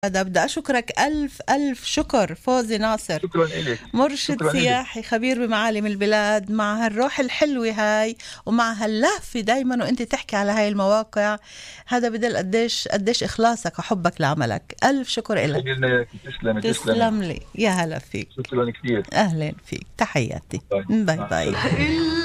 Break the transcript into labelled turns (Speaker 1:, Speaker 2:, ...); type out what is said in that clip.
Speaker 1: هذا بدي أشكرك ألف شكر فوزي ناصر.
Speaker 2: شكرا لك.
Speaker 1: مرشد
Speaker 2: شكراً
Speaker 1: سياحي خبير بمعالم البلاد، مع هالروح الحلوة هاي ومع هاللهفة دايما وانت تحكي على هاي المواقع. هذا بدل قديش إخلاصك وحبك لعملك. ألف شكر لك. تسلم لي، يا هلا فيك.
Speaker 2: شكرا كثير.
Speaker 1: أهلا فيك، تحياتي. باي باي.